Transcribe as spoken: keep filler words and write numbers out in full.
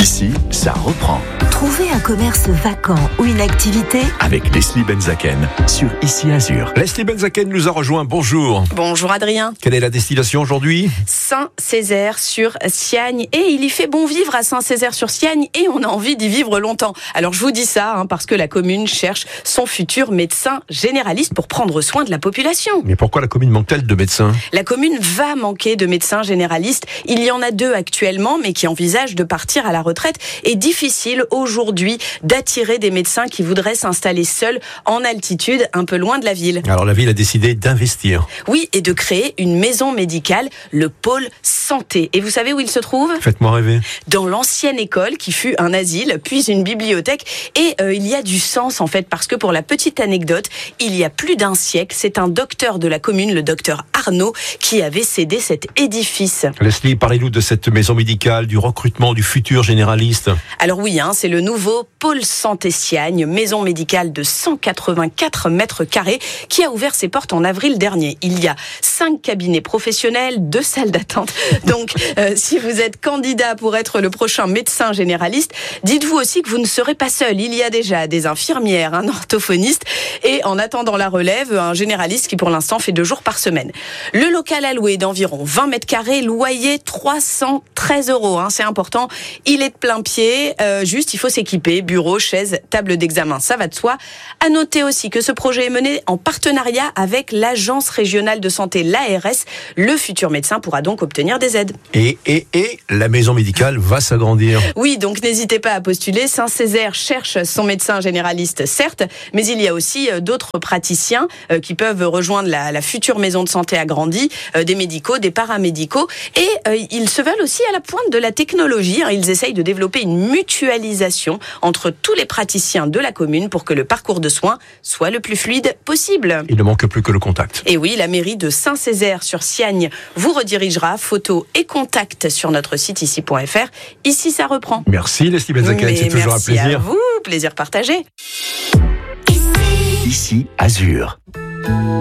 Ici, ça reprend. Trouvez un commerce vacant ou une activité Avec Leslie Benzaken sur Ici Azur. Leslie Benzaken nous a rejoint. Bonjour. Bonjour Adrien. Quelle est la destination aujourd'hui ? Saint-Césaire-sur-Siagne. Et il y fait bon vivre à Saint-Césaire-sur-Siagne et on a envie d'y vivre longtemps. Alors je vous dis ça hein, parce que la commune cherche son futur médecin généraliste pour prendre soin de la population. Mais pourquoi la commune manque-t-elle de médecins ? La commune va manquer de médecins généralistes. Il y en a deux actuellement, mais qui envisagent de partir à la retraite. Et difficile aujourd'hui d'attirer des médecins qui voudraient s'installer seuls en altitude, un peu loin de la ville. Alors la ville a décidé d'investir. Oui, et de créer une maison médicale, le pôle santé. Et vous savez où il se trouve ? Faites-moi rêver. Dans l'ancienne école qui fut un asile, puis une bibliothèque. Et euh, il y a du sens en fait, parce que pour la petite anecdote, il y a plus d'un siècle, c'est un docteur de la commune, le docteur Arnaud, qui avait cédé cet édifice. Leslie, parlez-nous de cette maison médicale, du recrutement du futur généraliste. Alors oui, hein, c'est le nouveau pôle santé Siagne, maison médicale de cent quatre-vingt-quatre mètres carrés, qui a ouvert ses portes en avril dernier. Il y a cinq cabinets professionnels, deux salles d'attente. Donc, euh, si vous êtes candidat pour être le prochain médecin généraliste, dites-vous aussi que vous ne serez pas seul. Il y a déjà des infirmières, un orthophoniste et en attendant la relève, un généraliste qui pour l'instant fait deux jours par semaine. Le local alloué d'environ vingt mètres carrés, loyer trois cent treize euros. Hein, c'est important. Il est de plein pied. Euh, juste, il faut s'équiper. Bureau, chaise, table d'examen. Ça va de soi. À noter aussi que ce projet est mené en partenariat avec l'Agence régionale de santé, l'A R S. Le futur médecin pourra donc obtenir des aides. Et, et, et, la maison médicale va s'agrandir. Oui, donc n'hésitez pas à postuler. Saint-Césaire cherche son médecin généraliste, certes, mais il y a aussi d'autres praticiens euh, qui peuvent rejoindre la, la future maison de santé agrandie, euh, des médicaux, des paramédicaux. Et euh, ils se veulent aussi à la pointe de la technologie. Ils essayent de développer une mutualisation entre tous les praticiens de la commune pour que le parcours de soins soit le plus fluide possible. Il ne manque plus que le contact. Et oui, la mairie de Saint-Césaire-sur-Siagne vous redirigera. Photos et contacts sur notre site ici point f r. Ici, ça reprend. Merci Leslie Benzaken, c'est toujours un plaisir. Merci à vous, plaisir partagé. Ici Azur.